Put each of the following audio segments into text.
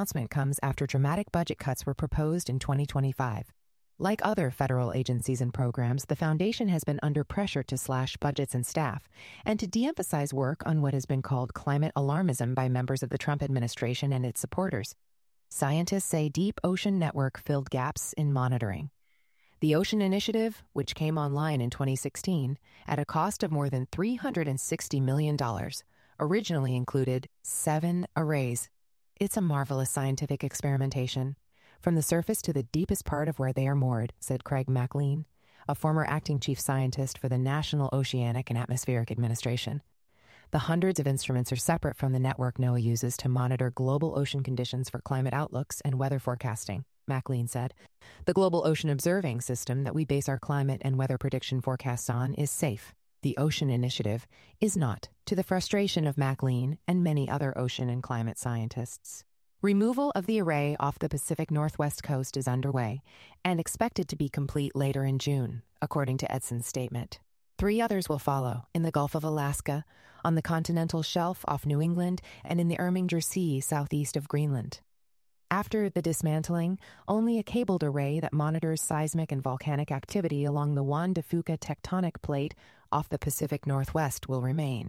announcement comes after dramatic budget cuts were proposed in 2025. Like other federal agencies and programs, the foundation has been under pressure to slash budgets and staff, and to de-emphasize work on what has been called climate alarmism by members of the Trump administration and its supporters. Scientists say Deep Ocean Network filled gaps in monitoring. The Ocean Initiative, which came online in 2016 at a cost of more than $360 million, originally included 7 arrays. It's a marvelous scientific experimentation, from the surface to the deepest part of where they are moored, said Craig MacLean, a former acting chief scientist for the National Oceanic and Atmospheric Administration. The hundreds of instruments are separate from the network NOAA uses to monitor global ocean conditions for climate outlooks and weather forecasting, MacLean said. The Global Ocean Observing System that we base our climate and weather prediction forecasts on is safe. The Ocean Initiative is not, to the frustration of MacLean and many other ocean and climate scientists. Removal of the array off the Pacific Northwest coast is underway and expected to be complete later in June, according to Edson's statement. 3 others will follow in the Gulf of Alaska, on the continental shelf off New England, and in the Erminger Sea southeast of Greenland. After the dismantling, only a cabled array that monitors seismic and volcanic activity along the Juan de Fuca tectonic plate off the Pacific Northwest will remain.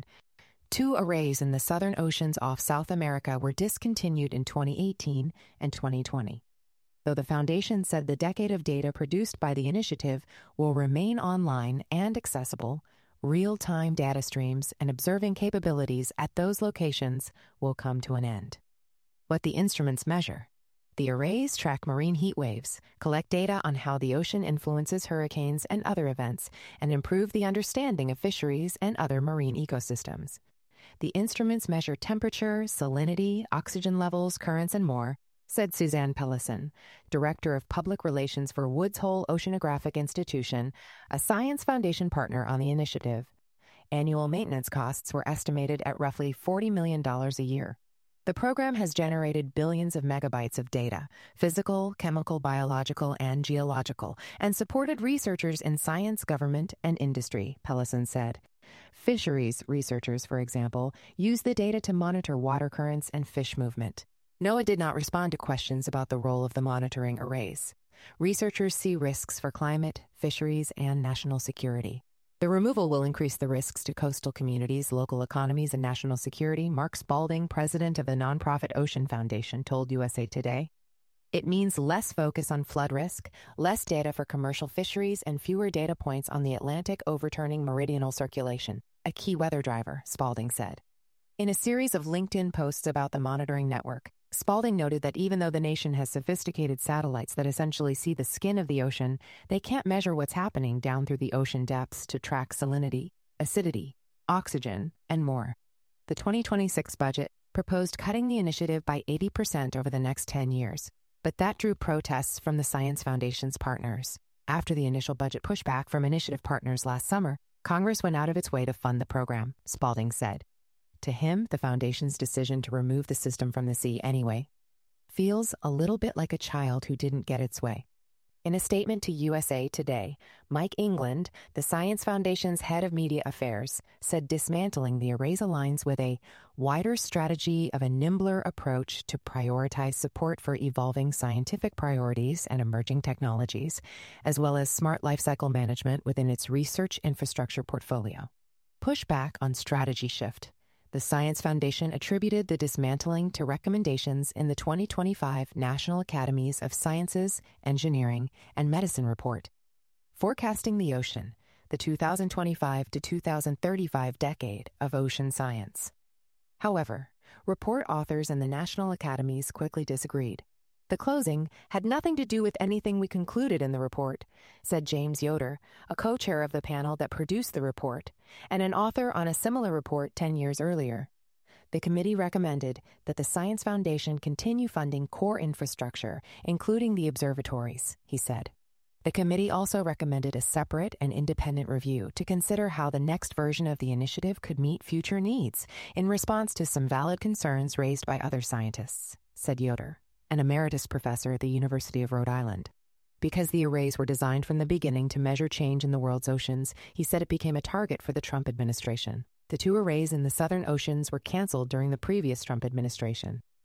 2 arrays in the southern oceans off South America were discontinued in 2018 and 2020. Though the foundation said the decade of data produced by the initiative will remain online and accessible, real-time data streams and observing capabilities at those locations will come to an end. What the instruments measure. The arrays track marine heat waves, collect data on how the ocean influences hurricanes and other events, and improve the understanding of fisheries and other marine ecosystems. The instruments measure temperature, salinity, oxygen levels, currents, and more, said Suzanne Pellison, Director of Public Relations for Woods Hole Oceanographic Institution, a Science Foundation partner on the initiative. Annual maintenance costs were estimated at roughly $40 million a year. The program has generated billions of megabytes of data, physical, chemical, biological, and geological, and supported researchers in science, government, and industry, Pellison said. Fisheries researchers, for example, use the data to monitor water currents and fish movement. NOAA did not respond to questions about the role of the monitoring arrays. Researchers see risks for climate, fisheries, and national security. The removal will increase the risks to coastal communities, local economies, and national security, Mark Spalding, president of the nonprofit Ocean Foundation, told USA Today. It means less focus on flood risk, less data for commercial fisheries, and fewer data points on the Atlantic overturning meridional circulation, a key weather driver, Spalding said. In a series of LinkedIn posts about the monitoring network, Spalding noted that even though the nation has sophisticated satellites that essentially see the skin of the ocean, they can't measure what's happening down through the ocean depths to track salinity, acidity, oxygen, and more. The 2026 budget proposed cutting the initiative by 80% over the next 10 years, but that drew protests from the Science Foundation's partners. After the initial budget pushback from initiative partners last summer, Congress went out of its way to fund the program, Spalding said. To him, the Foundation's decision to remove the system from the sea anyway feels a little bit like a child who didn't get its way. In a statement to USA Today, Mike England, the Science Foundation's head of media affairs, said dismantling the arrays aligns with a wider strategy of a nimbler approach to prioritize support for evolving scientific priorities and emerging technologies, as well as smart lifecycle management within its research infrastructure portfolio. Pushback on strategy shift. The Science Foundation attributed the dismantling to recommendations in the 2025 National Academies of Sciences, Engineering, and Medicine report. Forecasting the Ocean, the 2025 to 2035 decade of ocean science. However, report authors and the National Academies quickly disagreed. The closing had nothing to do with anything we concluded in the report, said James Yoder, a co-chair of the panel that produced the report, and an author on a similar report 10 years earlier. The committee recommended that the Science Foundation continue funding core infrastructure, including the observatories, he said. The committee also recommended a separate and independent review to consider how the next version of the initiative could meet future needs in response to some valid concerns raised by other scientists, said Yoder, an emeritus professor at the University of Rhode Island. Because the arrays were designed from the beginning to measure change in the world's oceans, he said it became a target for the Trump administration. The 2 arrays in the southern oceans were canceled during the previous Trump administration.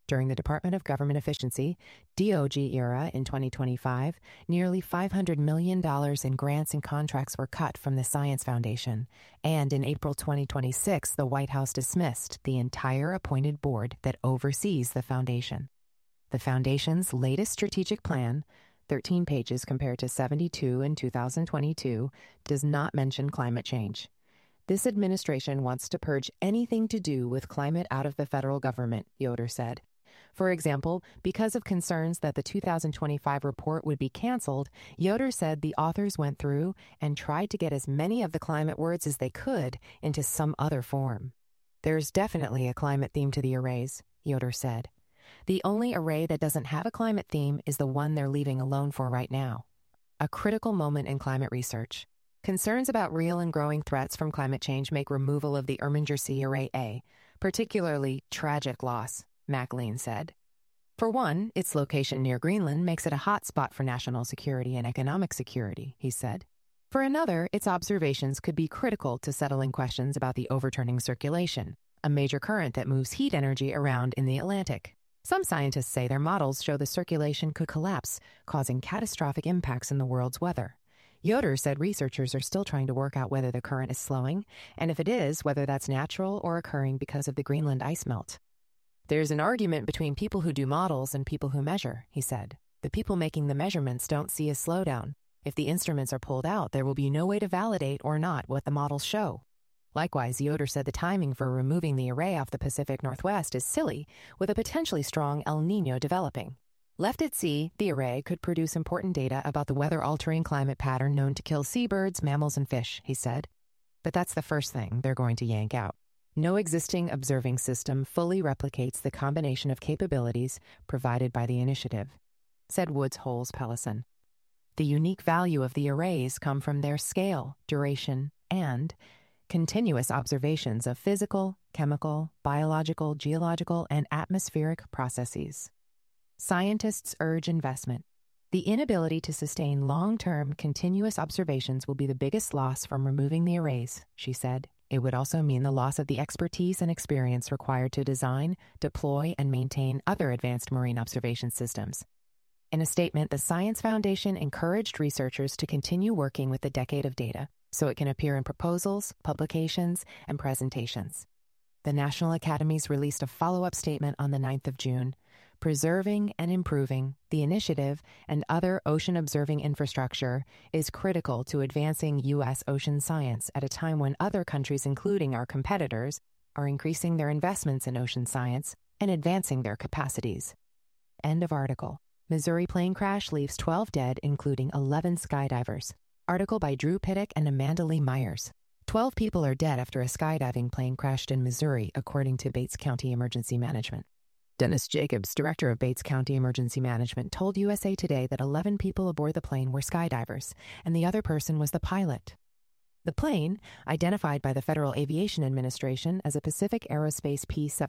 During the Department of Government Efficiency, DOG era in 2025, nearly $500 million in grants and contracts were cut from the Science Foundation. And in April 2026, the White House dismissed the entire appointed board that oversees the foundation. The foundation's latest strategic plan, 13 pages compared to 72 in 2022, does not mention climate change. This administration wants to purge anything to do with climate out of the federal government, Yoder said. For example, because of concerns that the 2025 report would be canceled, Yoder said the authors went through and tried to get as many of the climate words as they could into some other form. There's definitely a climate theme to the arrays, Yoder said. The only array that doesn't have a climate theme is the one they're leaving alone for right now. A critical moment in climate research. Concerns about real and growing threats from climate change make removal of the Erminger Sea Array a particularly tragic loss, MacLean said. For one, its location near Greenland makes it a hot spot for national security and economic security, he said. For another, its observations could be critical to settling questions about the overturning circulation, a major current that moves heat energy around in the Atlantic. Some scientists say their models show the circulation could collapse, causing catastrophic impacts in the world's weather. Yoder said researchers are still trying to work out whether the current is slowing, and if it is, whether that's natural or occurring because of the Greenland ice melt. There's an argument between people who do models and people who measure, he said. The people making the measurements don't see a slowdown. If the instruments are pulled out, there will be no way to validate or not what the models show. Likewise, Yoder said the timing for removing the array off the Pacific Northwest is silly, with a potentially strong El Niño developing. Left at sea, the array could produce important data about the weather-altering climate pattern known to kill seabirds, mammals, and fish, he said. But that's the first thing they're going to yank out. No existing observing system fully replicates the combination of capabilities provided by the initiative, said Woods Holes Pellison. The unique value of the arrays come from their scale, duration, and continuous observations of physical, chemical, biological, geological, and atmospheric processes. Scientists urge investment. The inability to sustain long-term, continuous observations will be the biggest loss from removing the arrays, she said. It would also mean the loss of the expertise and experience required to design, deploy, and maintain other advanced marine observation systems. In a statement, the Science Foundation encouraged researchers to continue working with the decade of data so it can appear in proposals, publications, and presentations. The National Academies released a follow-up statement on the 9th of June, preserving and improving the initiative and other ocean-observing infrastructure is critical to advancing U.S. ocean science at a time when other countries, including our competitors, are increasing their investments in ocean science and advancing their capacities. End of article. Missouri plane crash leaves 12 dead, including 11 skydivers. Article by Drew Pittick and Amanda Lee Myers. 12 people are dead after a skydiving plane crashed in Missouri, according to Bates County Emergency Management. Dennis Jacobs, director of Bates County Emergency Management, told USA Today that 11 people aboard the plane were skydivers, and the other person was the pilot. The plane, identified by the Federal Aviation Administration as a Pacific Aerospace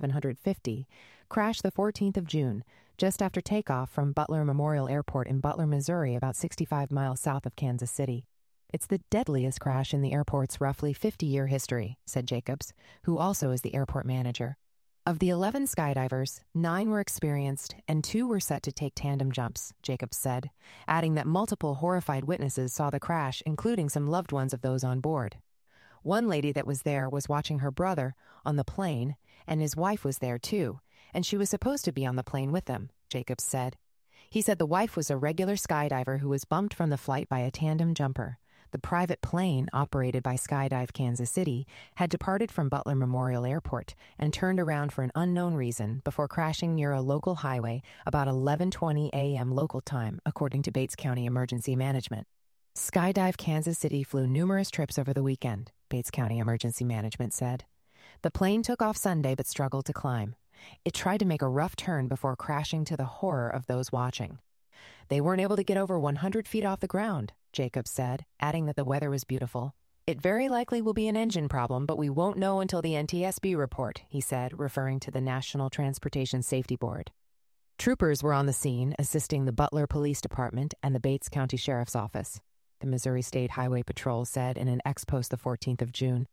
P-750, crashed the 14th of June, just after takeoff from Butler Memorial Airport in Butler, Missouri, about 65 miles south of Kansas City. It's the deadliest crash in the airport's roughly 50-year history, said Jacobs, who also is the airport manager. Of the 11 skydivers, 9 were experienced and 2 were set to take tandem jumps, Jacobs said, adding that multiple horrified witnesses saw the crash, including some loved ones of those on board. One lady that was there was watching her brother on the plane, and his wife was there too, and she was supposed to be on the plane with them, Jacobs said. He said the wife was a regular skydiver who was bumped from the flight by a tandem jumper. The private plane, operated by Skydive Kansas City, had departed from Butler Memorial Airport and turned around for an unknown reason before crashing near a local highway about 11:20 a.m. local time, according to Bates County Emergency Management. Skydive Kansas City flew numerous trips over the weekend, Bates County Emergency Management said. The plane took off Sunday but struggled to climb. It tried to make a rough turn before crashing to the horror of those watching. They weren't able to get over 100 feet off the ground, Jacobs said, adding that the weather was beautiful. It very likely will be an engine problem, but we won't know until the NTSB report, he said, referring to the National Transportation Safety Board. Troopers were on the scene, assisting the Butler Police Department and the Bates County Sheriff's Office, the Missouri State Highway Patrol said in an ex post the 14th of June.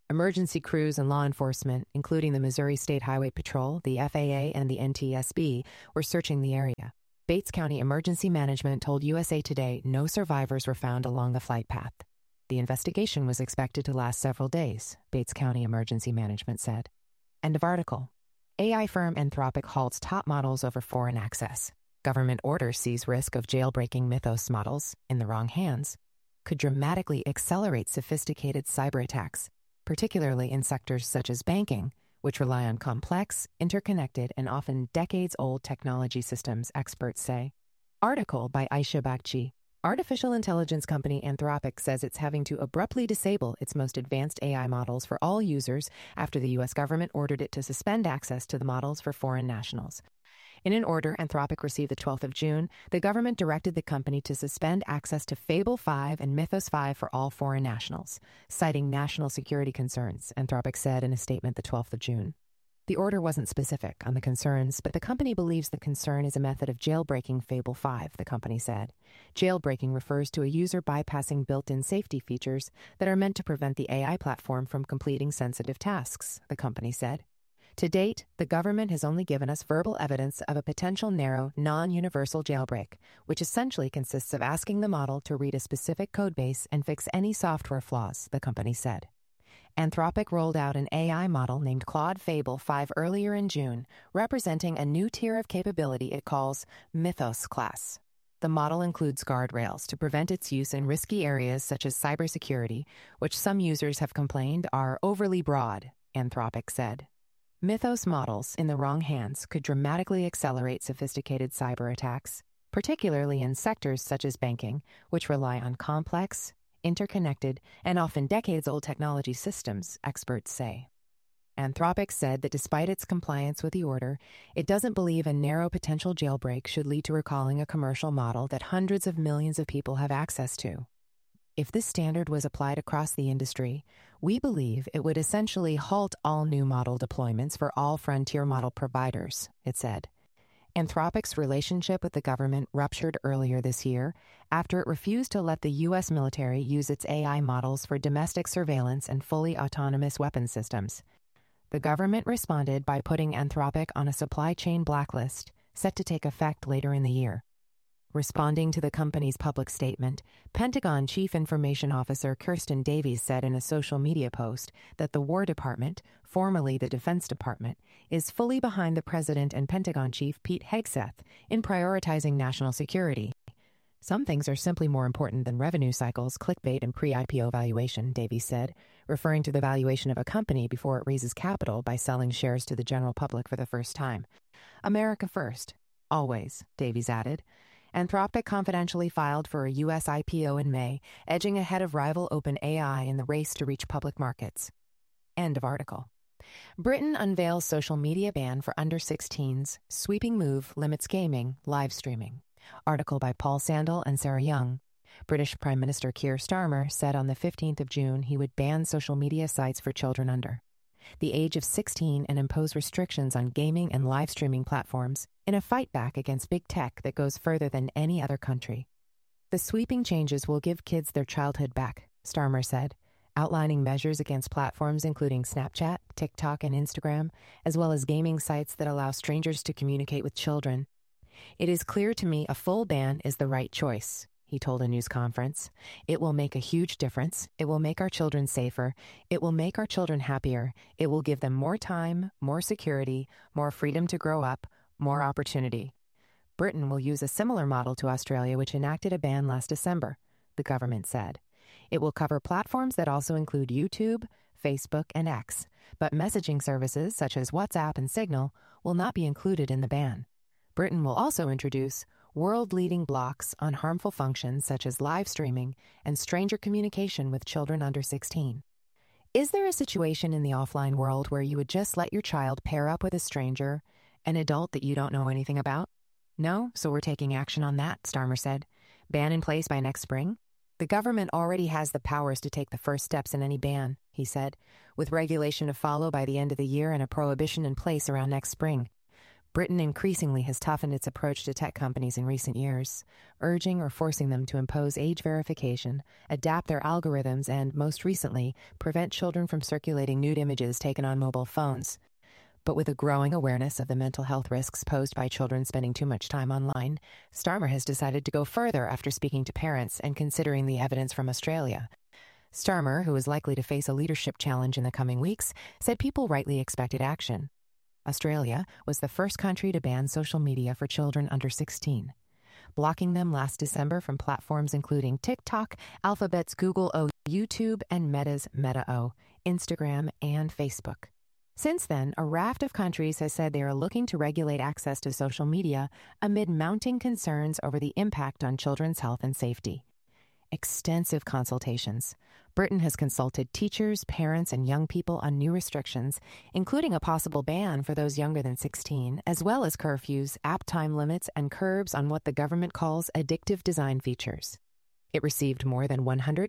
Emergency crews and law enforcement, including the Missouri State Highway Patrol, the FAA, and the NTSB, were searching the area. Bates County Emergency Management told USA Today no survivors were found along the flight path. The investigation was expected to last several days, Bates County Emergency Management said. End of article. AI firm Anthropic halts top models over foreign access. Government order sees risk of jailbreaking Mythos models, in the wrong hands, could dramatically accelerate sophisticated cyber attacks, particularly in sectors such as banking, which rely on complex, interconnected, and often decades-old technology systems, experts say. Article by Aisha Bakchi. Artificial intelligence company Anthropic says it's having to abruptly disable its most advanced AI models for all users after the U.S. government ordered it to suspend access to the models for foreign nationals. In an order Anthropic received the 12th of June, the government directed the company to suspend access to Fable 5 and Mythos 5 for all foreign nationals, citing national security concerns, Anthropic said in a statement the 12th of June. The order wasn't specific on the concerns, but the company believes the concern is a method of jailbreaking Fable 5, the company said. Jailbreaking refers to a user bypassing built-in safety features that are meant to prevent the AI platform from completing sensitive tasks, the company said. To date, the government has only given us verbal evidence of a potential narrow, non-universal jailbreak, which essentially consists of asking the model to read a specific codebase and fix any software flaws, the company said. Anthropic rolled out an AI model named Claude Fable 5 earlier in June, representing a new tier of capability it calls Mythos class. The model includes guardrails to prevent its use in risky areas such as cybersecurity, which some users have complained are overly broad, Anthropic said. Mythos models, in the wrong hands, could dramatically accelerate sophisticated cyber attacks, particularly in sectors such as banking, which rely on complex, interconnected, and often decades-old technology systems, experts say. Anthropic said that despite its compliance with the order, it doesn't believe a narrow potential jailbreak should lead to recalling a commercial model that hundreds of millions of people have access to. If this standard was applied across the industry, we believe it would essentially halt all new model deployments for all frontier model providers, it said. Anthropic's relationship with the government ruptured earlier this year after it refused to let the U.S. military use its AI models for domestic surveillance and fully autonomous weapon systems. The government responded by putting Anthropic on a supply chain blacklist set to take effect later in the year. Responding to the company's public statement, Pentagon Chief Information Officer Kirsten Davies said in a social media post that the War Department, formerly the Defense Department, is fully behind the President and Pentagon Chief Pete Hegseth in prioritizing national security. Some things are simply more important than revenue cycles, clickbait, and pre-IPO valuation, Davies said, referring to the valuation of a company before it raises capital by selling shares to the general public for the first time. America first. Always, Davies added. Anthropic confidentially filed for a U.S. IPO in May, edging ahead of rival OpenAI in the race to reach public markets. End of article. Britain unveils social media ban for under-16s. Sweeping move limits gaming, live streaming. Article by Paul Sandel and Sarah Young. British Prime Minister Keir Starmer said on the 15th of June he would ban social media sites for children under the age of 16 and impose restrictions on gaming and live streaming platforms in a fight back against big tech that goes further than any other country. The sweeping changes will give kids their childhood back, Starmer said, outlining measures against platforms including Snapchat, TikTok, and Instagram, as well as gaming sites that allow strangers to communicate with children. It is clear to me a full ban is the right choice, he told a news conference. It will make a huge difference. It will make our children safer. It will make our children happier. It will give them more time, more security, more freedom to grow up, more opportunity. Britain will use a similar model to Australia, which enacted a ban last December, the government said. It will cover platforms that also include YouTube, Facebook, and X, but messaging services such as WhatsApp and Signal will not be included in the ban. Britain will also introduce world-leading blocks on harmful functions such as live streaming and stranger communication with children under 16. Is there a situation in the offline world where you would just let your child pair up with a stranger, an adult that you don't know anything about? No, so we're taking action on that, Starmer said. Ban in place by next spring? The government already has the powers to take the first steps in any ban, he said, with regulation to follow by the end of the year and a prohibition in place around next spring. Britain increasingly has toughened its approach to tech companies in recent years, urging or forcing them to impose age verification, adapt their algorithms, and, most recently, prevent children from circulating nude images taken on mobile phones. But with a growing awareness of the mental health risks posed by children spending too much time online, Starmer has decided to go further after speaking to parents and considering the evidence from Australia. Starmer, who is likely to face a leadership challenge in the coming weeks, said people rightly expected action. Australia was the first country to ban social media for children under 16, blocking them last December from platforms including TikTok, Alphabet's Google O, YouTube, and Meta's Meta O, Instagram, and Facebook. Since then, a raft of countries has said they are looking to regulate access to social media amid mounting concerns over the impact on children's health and safety. Extensive consultations. Britain has consulted teachers, parents, and young people on new restrictions, including a possible ban for those younger than 16, as well as curfews, app time limits, and curbs on what the government calls addictive design features. It received more than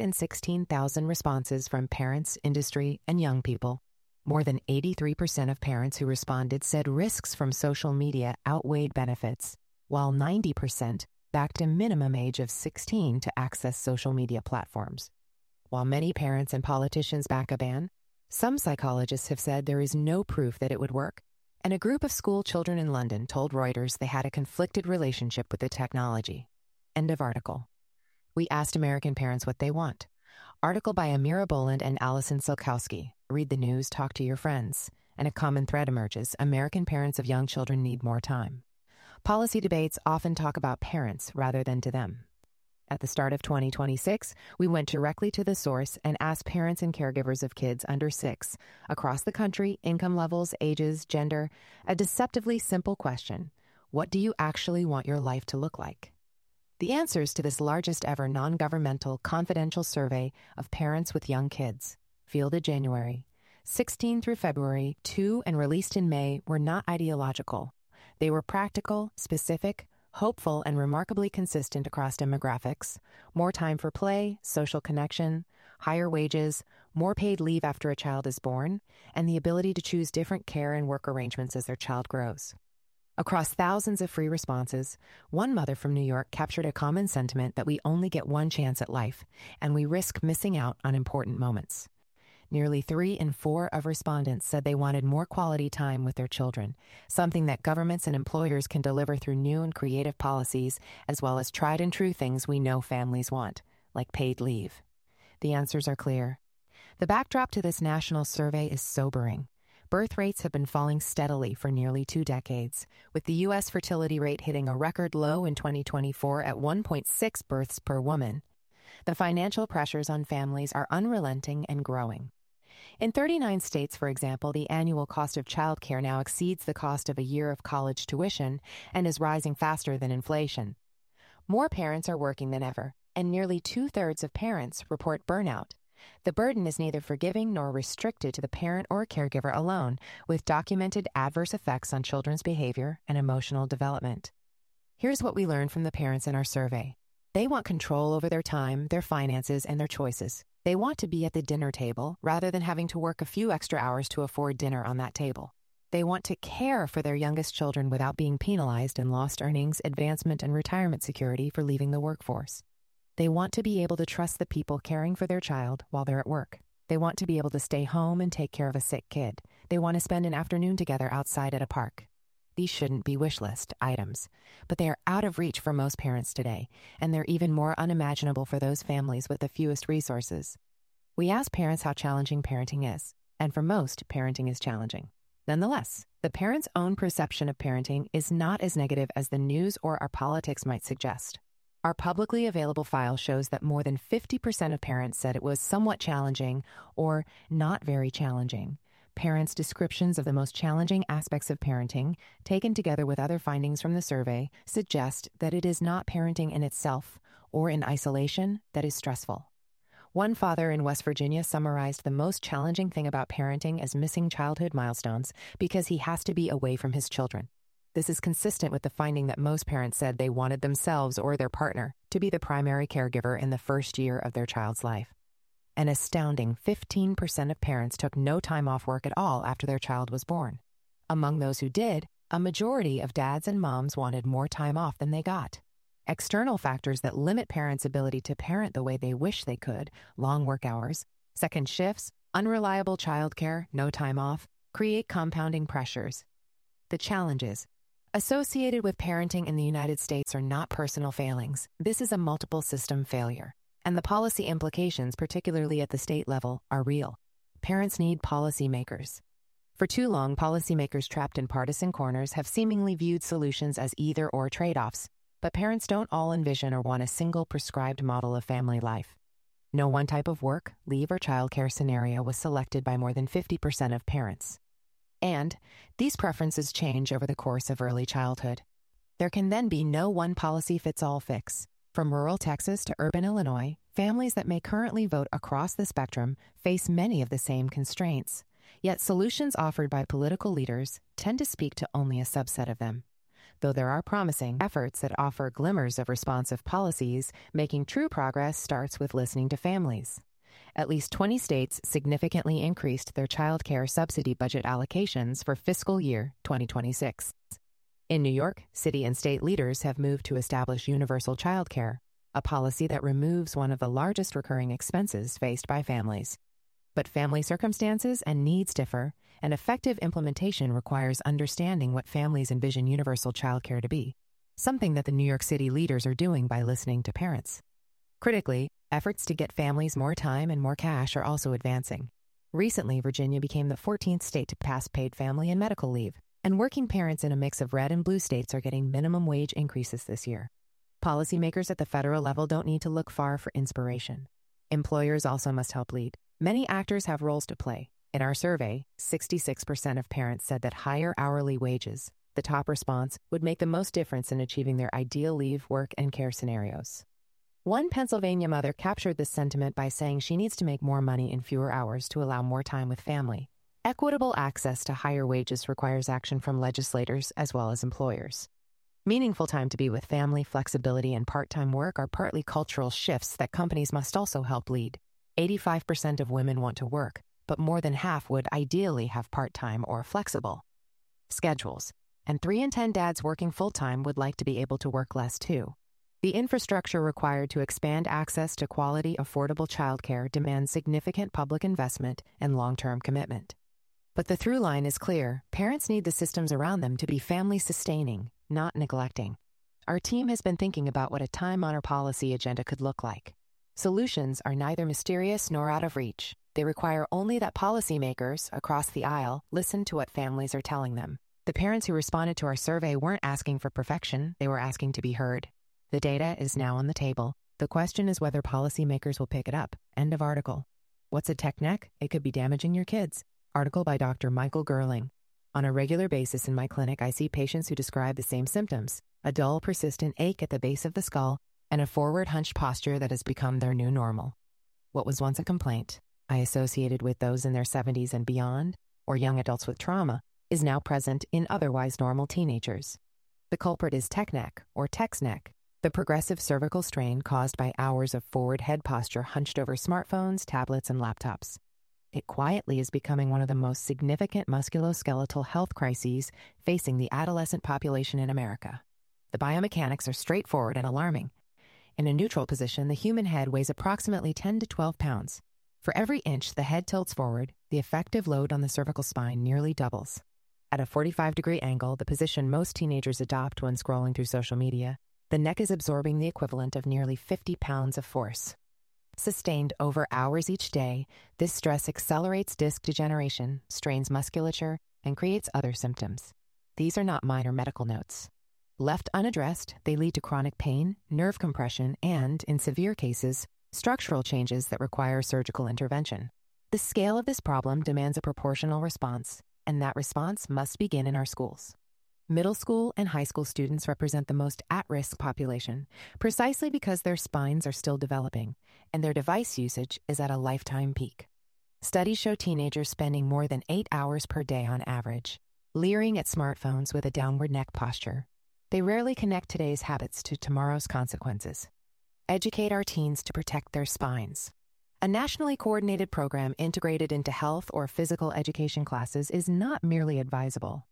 116,000 responses from parents, industry, and young people. More than 83% of parents who responded said risks from social media outweighed benefits, while 90% backed a minimum age of 16 to access social media platforms. While many parents and politicians back a ban, some psychologists have said there is no proof that it would work, and a group of school children in London told Reuters they had a conflicted relationship with the technology. End of article. We asked American parents what they want. Article by Amira Boland and Allison Silkowski. Read the news, talk to your friends. And a common thread emerges: American parents of young children need more time. Policy debates often talk about parents rather than to them. At the start of 2026, we went directly to the source and asked parents and caregivers of kids under 6, across the country, income levels, ages, gender, a deceptively simple question: what do you actually want your life to look like? The answers to this largest ever non-governmental, confidential survey of parents with young kids, fielded January 16 through February 2 and released in May, were not ideological. They were practical, specific, hopeful, and remarkably consistent across demographics: more time for play, social connection, higher wages, more paid leave after a child is born, and the ability to choose different care and work arrangements as their child grows. Across thousands of free responses, one mother from New York captured a common sentiment that we only get one chance at life, and we risk missing out on important moments. Nearly 3 in 4 of respondents said they wanted more quality time with their children, something that governments and employers can deliver through new and creative policies, as well as tried and true things we know families want, like paid leave. The answers are clear. The backdrop to this national survey is sobering. Birth rates have been falling steadily for nearly 2 decades, with the U.S. fertility rate hitting a record low in 2024 at 1.6 births per woman. The financial pressures on families are unrelenting and growing. In 39 states, for example, the annual cost of childcare now exceeds the cost of a year of college tuition and is rising faster than inflation. More parents are working than ever, and nearly 2/3 of parents report burnout. The burden is neither forgiving nor restricted to the parent or caregiver alone, with documented adverse effects on children's behavior and emotional development. Here's what we learned from the parents in our survey. They want control over their time, their finances, and their choices. They want to be at the dinner table rather than having to work a few extra hours to afford dinner on that table. They want to care for their youngest children without being penalized in lost earnings, advancement, and retirement security for leaving the workforce. They want to be able to trust the people caring for their child while they're at work. They want to be able to stay home and take care of a sick kid. They want to spend an afternoon together outside at a park. These shouldn't be wish list items, but they are out of reach for most parents today, and they're even more unimaginable for those families with the fewest resources. We ask parents how challenging parenting is, and for most, parenting is challenging. Nonetheless, the parent's own perception of parenting is not as negative as the news or our politics might suggest. Our publicly available file shows that more than 50% of parents said it was somewhat challenging or not very challenging. Parents' descriptions of the most challenging aspects of parenting, taken together with other findings from the survey, suggest that it is not parenting in itself or in isolation that is stressful. One father in West Virginia summarized the most challenging thing about parenting as missing childhood milestones because he has to be away from his children. This is consistent with the finding that most parents said they wanted themselves or their partner to be the primary caregiver in the first year of their child's life. An astounding 15% of parents took no time off work at all after their child was born. Among those who did, A majority of dads and moms wanted more time off than they got. External factors that limit parents' ability to parent the way they wish they could, long work hours, second shifts, unreliable childcare, no time off, create compounding pressures. The challenges associated with parenting in the United States are not personal failings. This is a multiple system failure. And the policy implications, particularly at the state level, are real. Parents need policymakers. For too long, policymakers trapped in partisan corners have seemingly viewed solutions as either-or trade-offs, but parents don't all envision or want a single prescribed model of family life. No one type of work, leave, or childcare scenario was selected by more than 50% of parents. And these preferences change over the course of early childhood. There can then be no one policy-fits-all fix. From rural Texas to urban Illinois, families that may currently vote across the spectrum face many of the same constraints. Yet solutions offered by political leaders tend to speak to only a subset of them. Though there are promising efforts that offer glimmers of responsive policies, making true progress starts with listening to families. At least 20 states significantly increased their child care subsidy budget allocations for fiscal year 2026. In New York, city and state leaders have moved to establish universal child care, a policy that removes one of the largest recurring expenses faced by families. But family circumstances and needs differ, and effective implementation requires understanding what families envision universal childcare to be, something that the New York City leaders are doing by listening to parents. Critically, efforts to get families more time and more cash are also advancing. Recently, Virginia became the 14th state to pass paid family and medical leave, and working parents in a mix of red and blue states are getting minimum wage increases this year. Policymakers at the federal level don't need to look far for inspiration. Employers also must help lead. Many actors have roles to play. In our survey, 66% of parents said that higher hourly wages, the top response, would make the most difference in achieving their ideal leave, work, and care scenarios. One Pennsylvania mother captured this sentiment by saying she needs to make more money in fewer hours to allow more time with family. Equitable access to higher wages requires action from legislators as well as employers. Meaningful time to be with family, flexibility, and part-time work are partly cultural shifts that companies must also help lead. 85% of women want to work, but more than half would ideally have part-time or flexible schedules. And 3 in 10 dads working full-time would like to be able to work less too. The infrastructure required to expand access to quality, affordable childcare demands significant public investment and long-term commitment. But the through line is clear. Parents need the systems around them to be family-sustaining, not neglecting. Our team has been thinking about what a time-honored policy agenda could look like. Solutions are neither mysterious nor out of reach. They require only that policymakers across the aisle listen to what families are telling them. The parents who responded to our survey weren't asking for perfection, they were asking to be heard. The data is now on the table. The question is whether policymakers will pick it up. End of article. What's a tech neck? It could be damaging your kids. Article by Dr. Michael Gerling. On a regular basis in my clinic, I see patients who describe the same symptoms: a dull, persistent ache at the base of the skull, and a forward hunched posture that has become their new normal. What was once a complaint I associated with those in their 70s and beyond, or young adults with trauma, is now present in otherwise normal teenagers. The culprit is tech neck, or text neck, the progressive cervical strain caused by hours of forward head posture hunched over smartphones, tablets, and laptops. It quietly is becoming one of the most significant musculoskeletal health crises facing the adolescent population in America. The biomechanics are straightforward and alarming. In a neutral position, the human head weighs approximately 10 to 12 pounds. For every inch the head tilts forward, the effective load on the cervical spine nearly doubles. At a 45-degree angle, the position most teenagers adopt when scrolling through social media, the neck is absorbing the equivalent of nearly 50 pounds of force. Sustained over hours each day, this stress accelerates disc degeneration, strains musculature, and creates other symptoms. These are not minor medical notes. Left unaddressed, they lead to chronic pain, nerve compression, and, in severe cases, structural changes that require surgical intervention. The scale of this problem demands a proportional response, and that response must begin in our schools. Middle school and high school students represent the most at-risk population, precisely because their spines are still developing, and their device usage is at a lifetime peak. Studies show teenagers spending more than 8 hours per day on average, leering at smartphones with a downward neck posture. They rarely connect today's habits to tomorrow's consequences. Educate our teens to protect their spines. A nationally coordinated program integrated into health or physical education classes is not merely advisable.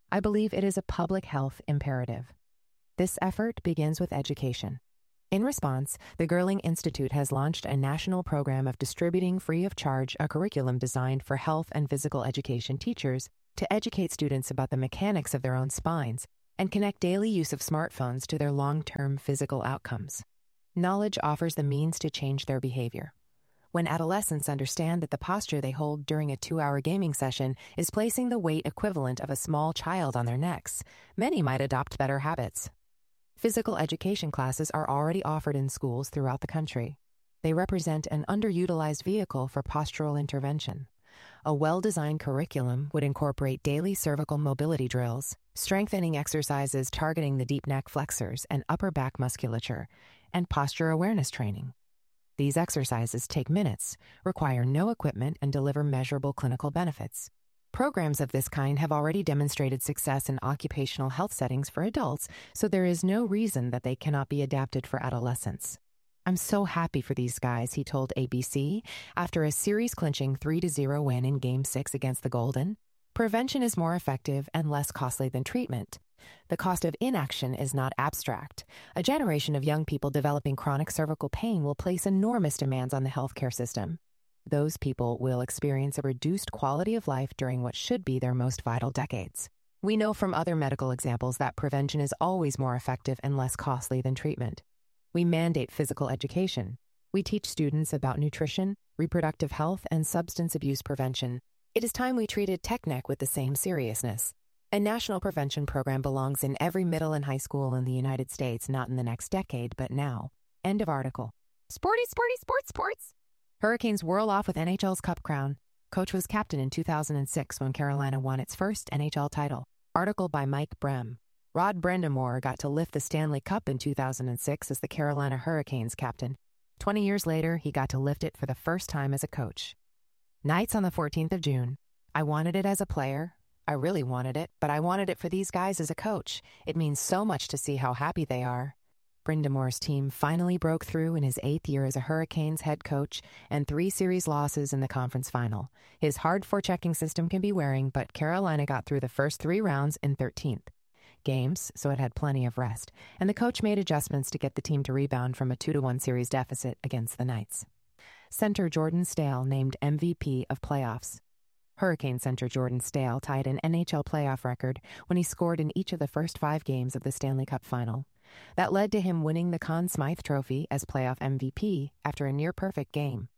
I believe it is a public health imperative. This effort begins with education. In response, the Girling Institute has launched a national program of distributing free of charge a curriculum designed for health and physical education teachers to educate students about the mechanics of their own spines and connect daily use of smartphones to their long-term physical outcomes. Knowledge offers the means to change their behavior. When adolescents understand that the posture they hold during a 2-hour gaming session is placing the weight equivalent of a small child on their necks, many might adopt better habits. Physical education classes are already offered in schools throughout the country. They represent an underutilized vehicle for postural intervention. A well-designed curriculum would incorporate daily cervical mobility drills, strengthening exercises targeting the deep neck flexors and upper back musculature, and posture awareness training. These exercises take minutes, require no equipment, and deliver measurable clinical benefits. Programs of this kind have already demonstrated success in occupational health settings for adults, so there is no reason that they cannot be adapted for adolescents. I'm so happy for these guys, he told ABC after a series-clinching 3-0 win in Game 6 against the Golden. Prevention is more effective and less costly than treatment. The cost of inaction is not abstract. A generation of young people developing chronic cervical pain will place enormous demands on the healthcare system. Those people will experience a reduced quality of life during what should be their most vital decades. We know from other medical examples that prevention is always more effective and less costly than treatment. We mandate physical education. We teach students about nutrition, reproductive health, and substance abuse prevention. It is time we treated TechNEC with the same seriousness. A national prevention program belongs in every middle and high school in the United States, not in the next decade, but now. End of article. Sporty, sports. Hurricanes whirl off with NHL's Cup crown. Coach was captain in 2006 when Carolina won its first NHL title. Article by Mike Brem. Rod Brind'Amour got to lift the Stanley Cup in 2006 as the Carolina Hurricanes captain. 20 years later, he got to lift it for the first time as a coach. Nights on the 14th of June. I wanted it as a player. I really wanted it, but I wanted it for these guys as a coach. It means so much to see how happy they are. Brind'Amour's team finally broke through in his 8th year as a Hurricanes head coach and 3 series losses in the conference final. His hard forechecking system can be wearing, but Carolina got through the first 3 rounds in 13th games, so it had plenty of rest, and the coach made adjustments to get the team to rebound from a 2-1 series deficit against the Knights. Center Jordan Stale named MVP of playoffs. Hurricane center Jordan Stale tied an NHL playoff record when he scored in each of the first 5 games of the Stanley Cup final. That led to him winning the Conn Smythe Trophy as playoff MVP after a near-perfect game.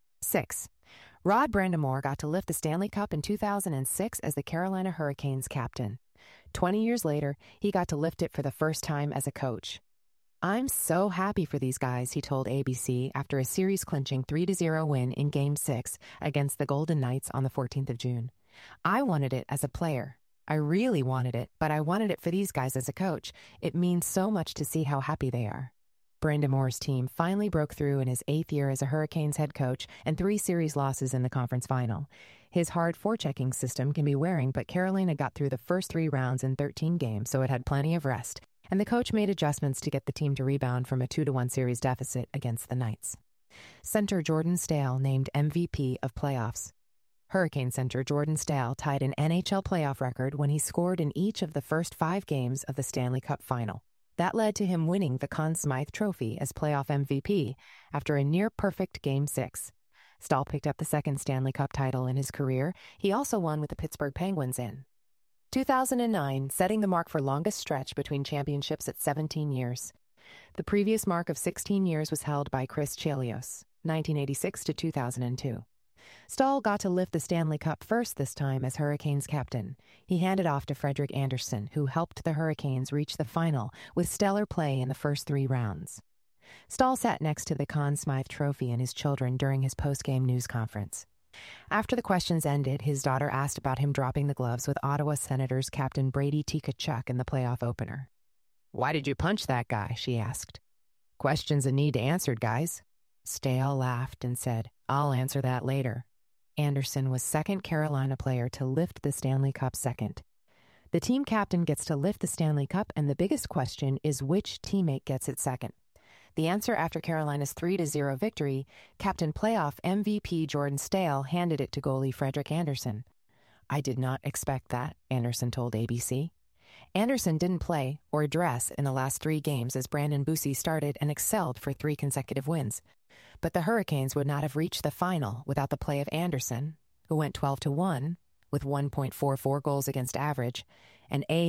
6. Rod Brind'Amour got to lift the Stanley Cup in 2006 as the Carolina Hurricanes captain. 20 years later, he got to lift it for the first time as a coach. I'm so happy for these guys, he told ABC after a series-clinching 3-0 win in Game 6 against the Golden Knights on the 14th of June. I wanted it as a player. I really wanted it, but I wanted it for these guys as a coach. It means so much to see how happy they are. Brind'Amour's team finally broke through in his 8th year as a Hurricanes head coach and 3 series losses in the conference final. His hard forechecking system can be wearing, but Carolina got through the first 3 rounds in 13 games, so it had plenty of rest, and the coach made adjustments to get the team to rebound from a 2-1 series deficit against the Knights. Center Jordan Stale named MVP of playoffs. Hurricane center Jordan Stale tied an NHL playoff record when he scored in each of the first 5 games of the Stanley Cup final. That led to him winning the Conn Smythe Trophy as playoff MVP after a near-perfect Game 6. Stahl picked up the second Stanley Cup title in his career. He also won with the Pittsburgh Penguins in 2009, setting the mark for longest stretch between championships at 17 years. The previous mark of 16 years was held by Chris Chelios, 1986 to 2002. Stahl got to lift the Stanley Cup first this time as Hurricanes captain. He handed off to Frederik Andersen, who helped the Hurricanes reach the final with stellar play in the first 3 rounds. Stahl sat next to the Conn Smythe Trophy and his children during his post-game news conference. After the questions ended, his daughter asked about him dropping the gloves with Ottawa Senators captain Brady Tkachuk in the playoff opener. "Why did you punch that guy?" she asked. "Questions that need answered, guys." Stale laughed and said, "I'll answer that later." Andersen was second Carolina player to lift the Stanley Cup second. The team captain gets to lift the Stanley Cup, and the biggest question is which teammate gets it second. The answer after Carolina's 3-0 victory, captain playoff MVP Jordan Stale handed it to goalie Frederik Andersen. I did not expect that, Anderson told ABC. Anderson didn't play or dress in the last 3 games as Brandon Bussi started and excelled for 3 consecutive wins. But the Hurricanes would not have reached the final without the play of Anderson, who went 12-1 with 1.44 goals against average and a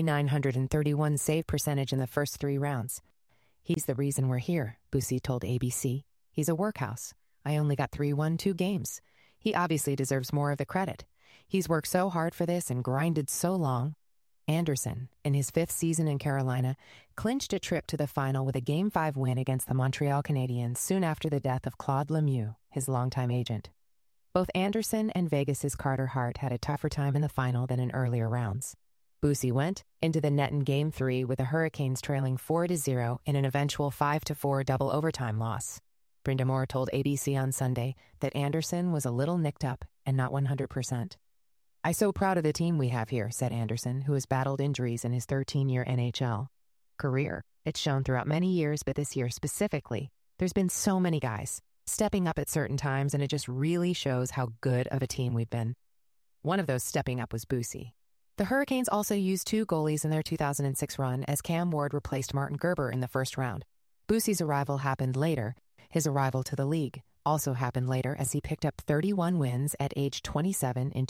.931 save percentage in the first 3 rounds. He's the reason we're here, Bussi told ABC. He's a workhorse. I only got 3-1-2 games. He obviously deserves more of the credit. He's worked so hard for this and grinded so long. Anderson, in his 5th season in Carolina, clinched a trip to the final with a Game 5 win against the Montreal Canadiens soon after the death of Claude Lemieux, his longtime agent. Both Anderson and Vegas's Carter Hart had a tougher time in the final than in earlier rounds. Bussi went into the net in Game 3 with the Hurricanes trailing 4-0 in an eventual 5-4 double overtime loss. Brind'Amour told ABC on Sunday that Anderson was a little nicked up and not 100%. "I'm so proud of the team we have here," said Anderson, who has battled injuries in his 13-year NHL career. "It's shown throughout many years, but this year specifically, there's been so many guys stepping up at certain times, and it just really shows how good of a team we've been." One of those stepping up was Bussi. The Hurricanes also used 2 goalies in their 2006 run as Cam Ward replaced Martin Gerber in the first round. Bussi's arrival happened later. His arrival to the league also happened later as he picked up 31 wins at age 27 in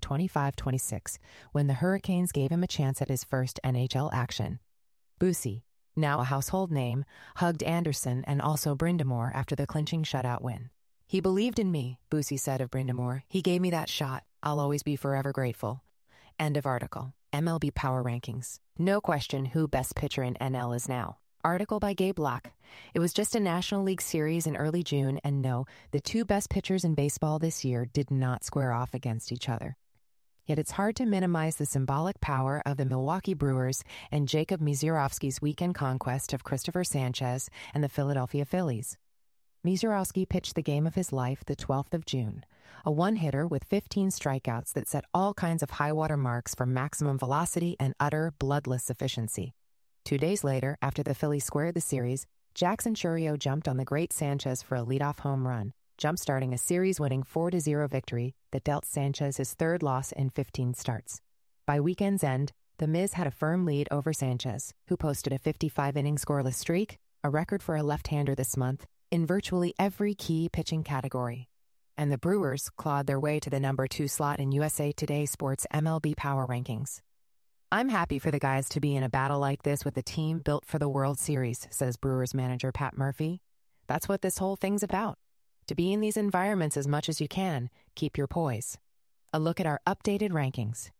2025-26, when the Hurricanes gave him a chance at his first NHL action. Bussi, now a household name, hugged Anderson and also Brind'Amour after the clinching shutout win. "He believed in me," Bussi said of Brind'Amour. "He gave me that shot. I'll always be forever grateful." End of article. MLB Power Rankings. No question who best pitcher in NL is now. Article by Gabe Locke. It was just a National League Series in early June, and no, the 2 best pitchers in baseball this year did not square off against each other. Yet it's hard to minimize the symbolic power of the Milwaukee Brewers and Jacob Misiorowski's weekend conquest of Christopher Sanchez and the Philadelphia Phillies. Misiorowski pitched the game of his life the 12th of June, a one-hitter with 15 strikeouts that set all kinds of high-water marks for maximum velocity and utter, bloodless efficiency. 2 days later, after the Phillies squared the series, Jackson Chourio jumped on the great Sanchez for a leadoff home run, jump-starting a series-winning 4-0 victory that dealt Sanchez his 3rd loss in 15 starts. By weekend's end, the Miz had a firm lead over Sanchez, who posted a 55-inning scoreless streak, a record for a left-hander this month, in virtually every key pitching category. And the Brewers clawed their way to the number 2 slot in USA Today Sports MLB Power Rankings. "I'm happy for the guys to be in a battle like this with a team built for the World Series," says Brewers manager Pat Murphy. "That's what this whole thing's about. To be in these environments as much as you can, keep your poise." A look at our updated rankings.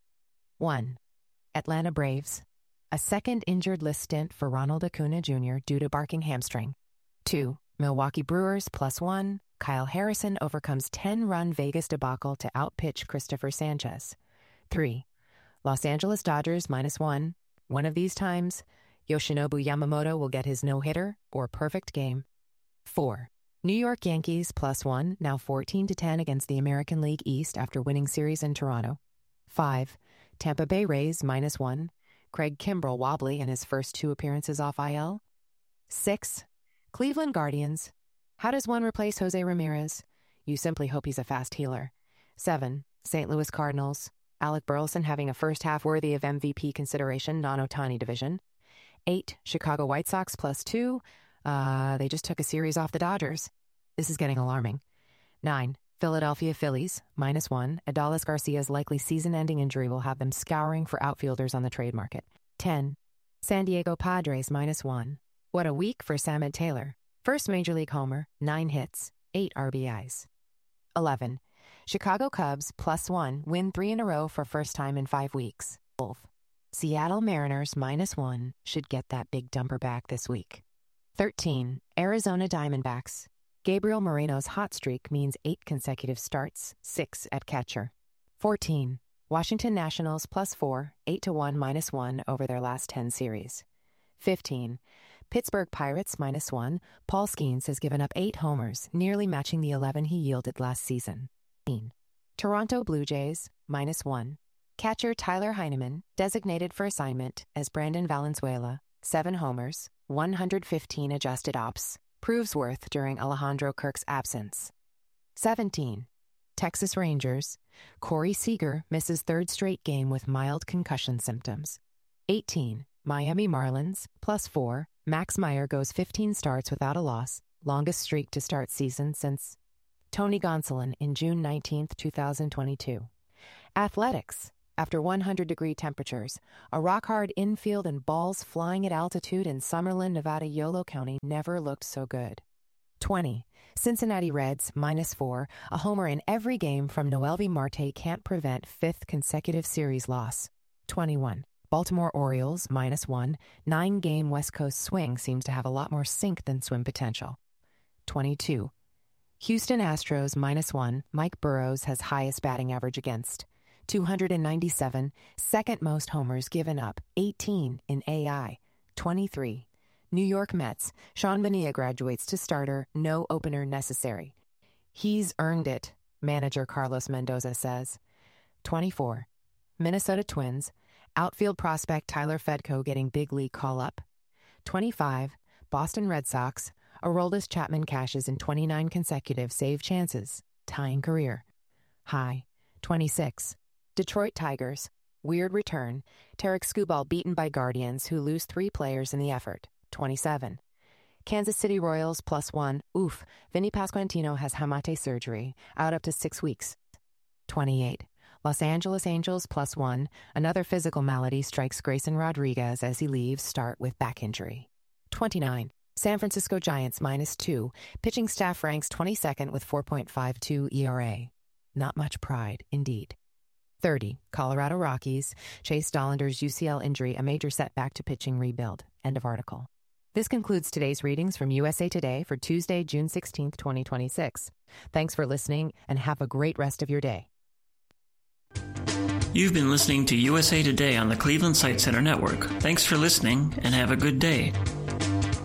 1. Atlanta Braves. A second injured list stint for Ronald Acuna Jr. due to barking hamstring. 2. Milwaukee Brewers +1. Kyle Harrison overcomes 10-run Vegas debacle to outpitch Christopher Sanchez. 3. Los Angeles Dodgers -1. One of these times, Yoshinobu Yamamoto will get his no-hitter or perfect game. 4. New York Yankees +1, now 14-10 against the American League East after winning series in Toronto. 5. Tampa Bay Rays -1. Craig Kimbrell wobbly in his first 2 appearances off IL. 6. Cleveland Guardians. How does one replace Jose Ramirez? You simply hope he's a fast healer. 7. St. Louis Cardinals. Alec Burleson having a first half worthy of MVP consideration, non-Ohtani division. 8. Chicago White Sox +2. They just took a series off the Dodgers. This is getting alarming. 9. Philadelphia Phillies -1. Adolis Garcia's likely season-ending injury will have them scouring for outfielders on the trade market. 10. San Diego Padres -1. What a week for Samad Taylor. First Major League homer, 9 hits, 8 RBIs. 11. Chicago Cubs +1 win 3 in a row for first time in 5 weeks. 12. Seattle Mariners -1 should get that big dumper back this week. 13. Arizona Diamondbacks. Gabriel Moreno's hot streak means 8 consecutive starts, 6 at catcher. 14. Washington Nationals +4, 8-1 -1 over their last 10 series. 15. Pittsburgh Pirates -1. Paul Skeens has given up 8 homers, nearly matching the 11 he yielded last season. 15. Toronto Blue Jays -1. Catcher Tyler Heineman, designated for assignment as Brandon Valenzuela, 7 homers, 115 adjusted ops, proves worth during Alejandro Kirk's absence. 17. Texas Rangers. Corey Seager misses third straight game with mild concussion symptoms. 18. Miami Marlins, +4. Max Meyer goes 15 starts without a loss, longest streak to start season since Tony Gonsolin in June 19, 2022. Athletics. After 100-degree temperatures, a rock-hard infield and balls flying at altitude in Summerlin, Nevada, Yolo County never looked so good. 20. Cincinnati Reds, -4. A homer in every game from Noelvi Marte can't prevent fifth consecutive series loss. 21. Baltimore Orioles, -1. 9-game West Coast swing seems to have a lot more sink than swim potential. 22. Houston Astros, -1. Mike Burrows has highest batting average against. 297. Second most homers given up. 18 in AI. 23. New York Mets. Sean Manaea graduates to starter. No opener necessary. He's earned it, manager Carlos Mendoza says. 24. Minnesota Twins. Outfield prospect Tyler Fedko getting big league call-up. 25. Boston Red Sox. Aroldis Chapman cashes in 29 consecutive save chances, tying career high. 26. Detroit Tigers. Weird return. Tarek Skubal beaten by Guardians, who lose 3 players in the effort. 27. Kansas City Royals, +1. Oof. Vinny Pasquantino has Hamate surgery, out up to 6 weeks. 28. Los Angeles Angels, +1. Another physical malady strikes Grayson Rodriguez as he leaves start with back injury. 29. San Francisco Giants, -2. Pitching staff ranks 22nd with 4.52 ERA. Not much pride, indeed. 30. Colorado Rockies. Chase Dollander's UCL injury a major setback to pitching rebuild. End of article. This concludes today's readings from USA Today for Tuesday, June 16, 2026. Thanks for listening, and have a great rest of your day. You've been listening to USA Today on the Cleveland Sight Center Network. Thanks for listening, and have a good day.